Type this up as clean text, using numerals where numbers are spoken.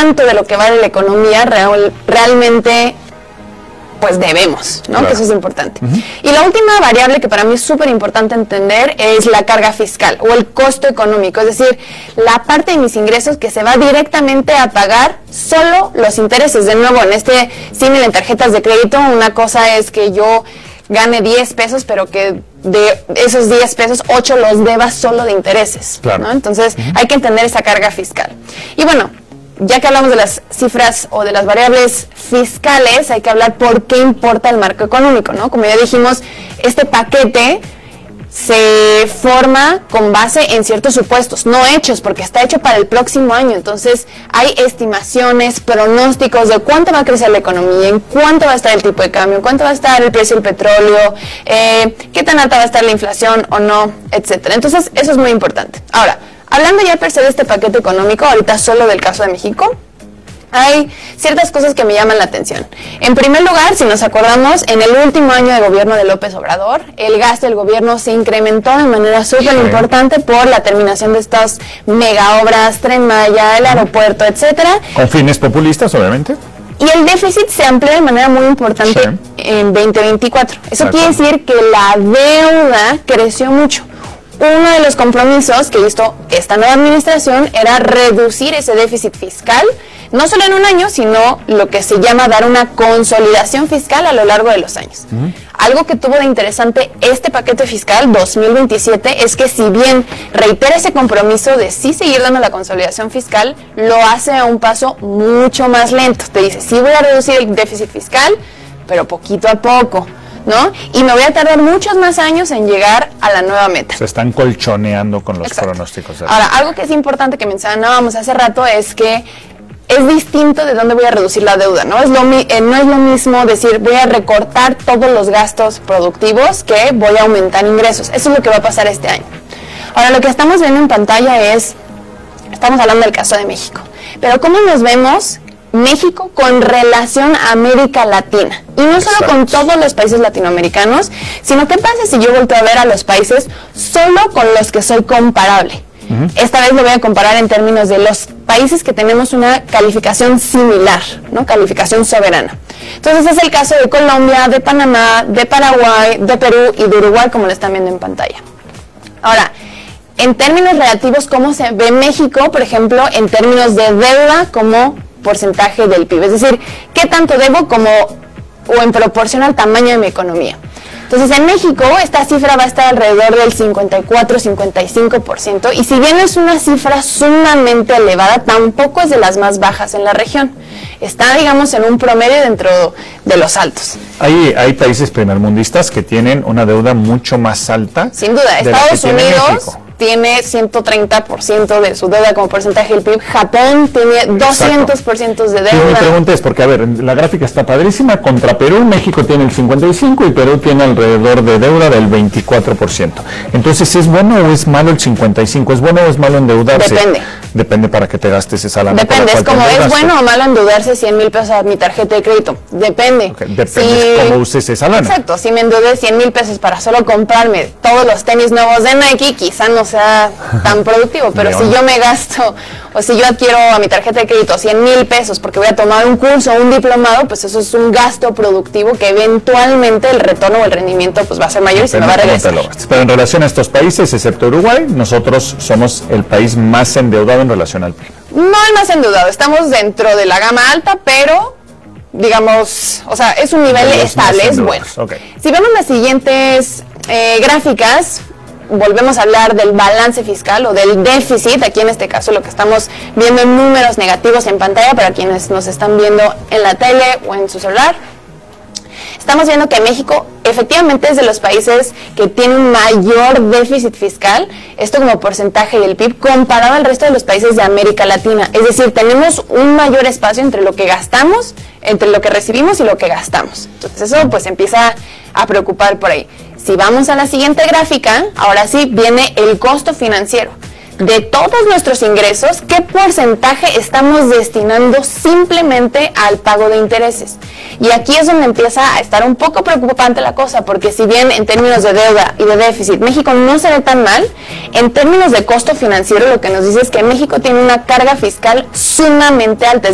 cuánto de lo que vale la economía realmente pues debemos, ¿no? Claro. Que eso es importante. Y la última variable que para mí es súper importante entender es la carga fiscal o el costo económico, es decir, la parte de mis ingresos que se va directamente a pagar solo los intereses. De nuevo, en este símil en tarjetas de crédito, una cosa es que yo gane 10 pesos, pero que de esos 10 pesos, 8 los deba solo de intereses, claro, ¿no? Entonces, hay que entender esa carga fiscal. Y bueno, ya que hablamos de las cifras o de las variables fiscales, hay que hablar por qué importa el marco económico, ¿no? Como ya dijimos, este paquete se forma con base en ciertos supuestos, no hechos, porque está hecho para el próximo año. Entonces, hay estimaciones, pronósticos de cuánto va a crecer la economía, en cuánto va a estar el tipo de cambio, en cuánto va a estar el precio del petróleo, qué tan alta va a estar la inflación o no, etcétera. Entonces, eso es muy importante. Ahora, hablando ya per se de este paquete económico, ahorita solo del caso de México, hay ciertas cosas que me llaman la atención. En primer lugar, si nos acordamos, en el último año de gobierno de López Obrador, el gasto del gobierno se incrementó de manera súper importante por la terminación de estas mega obras, Tren Maya, el aeropuerto, etcétera. Con fines populistas, obviamente. Y el déficit se amplió de manera muy importante en 2024. Eso quiere decir que la deuda creció mucho. Uno de los compromisos que hizo esta nueva administración era reducir ese déficit fiscal, no solo en un año, sino lo que se llama dar una consolidación fiscal a lo largo de los años. Algo que tuvo de interesante este paquete fiscal 2027 es que si bien reitera ese compromiso de sí seguir dando la consolidación fiscal, lo hace a un paso mucho más lento. Te dice, sí voy a reducir el déficit fiscal, pero poquito a poco, ¿no? Y me voy a tardar muchos más años en llegar a la nueva meta. Se están colchoneando con los pronósticos. Ahora, algo que es importante que mencionábamos hace rato es que es distinto de dónde voy a reducir la deuda, ¿no? No es lo mismo decir voy a recortar todos los gastos productivos que voy a aumentar ingresos. Eso es lo que va a pasar este año. Ahora, lo que estamos viendo en pantalla estamos hablando del caso de México, pero ¿cómo nos vemos México con relación a América Latina? Y no solo con todos los países latinoamericanos, sino qué pasa si yo volteo a ver a los países solo con los que soy comparable. Esta vez lo voy a comparar en términos de los países que tenemos una calificación similar, ¿no? Calificación soberana. Entonces es el caso de Colombia, de Panamá, de Paraguay, de Perú y de Uruguay, como lo están viendo en pantalla. Ahora, en términos relativos, ¿cómo se ve México, por ejemplo, en términos de deuda como porcentaje del PIB? Es decir, ¿qué tanto debo o en proporción al tamaño de mi economía? Entonces, en México, esta cifra va a estar alrededor del 54-55%, y si bien es una cifra sumamente elevada, tampoco es de las más bajas en la región. Está, digamos, en un promedio dentro de los altos. Hay países primermundistas que tienen una deuda mucho más alta. Sin duda, Estados Unidos tiene 130% de su deuda como porcentaje del PIB. Japón tiene 200% de deuda. Sí, mi pregunta es, porque a ver, la gráfica está padrísima, contra Perú, México tiene el 55% y Perú tiene alrededor de deuda del 24%. Entonces, ¿es bueno o es malo el 55%? ¿Es bueno o es malo endeudarse? Depende. Depende para que te gastes esa lana. Depende, es como, ¿es bueno o malo endeudarse 100,000 pesos a mi tarjeta de crédito? Depende. Depende cómo uses esa lana. Exacto, si me endeudé 100,000 pesos para solo comprarme todos los tenis nuevos de Nike, quizá no sea tan productivo, pero si yo me gasto, o si yo adquiero a mi tarjeta de crédito 100,000 pesos porque voy a tomar un curso o un diplomado, pues eso es un gasto productivo que eventualmente el retorno o el rendimiento pues va a ser mayor y se me va a regresar. Pero en relación a estos países, excepto Uruguay, nosotros somos el país más endeudado en relación al PIB. No el más endeudado, estamos dentro de la gama alta, pero digamos, o sea, es un nivel estable, es bueno. Si vemos las siguientes gráficas, volvemos a hablar del balance fiscal o del déficit. Aquí en este caso lo que estamos viendo en números negativos en pantalla para quienes nos están viendo en la tele o en su celular. Estamos viendo que México efectivamente es de los países que tiene un mayor déficit fiscal, esto como porcentaje del PIB, comparado al resto de los países de América Latina. Es decir, tenemos un mayor espacio entre lo que gastamos, entre lo que recibimos y lo que gastamos. Entonces eso pues empieza a preocupar por ahí. Si vamos a la siguiente gráfica, ahora sí viene el costo financiero. De todos nuestros ingresos, ¿qué porcentaje estamos destinando simplemente al pago de intereses? Y aquí es donde empieza a estar un poco preocupante la cosa, porque si bien en términos de deuda y de déficit México no se ve tan mal, en términos de costo financiero lo que nos dice es que México tiene una carga fiscal sumamente alta.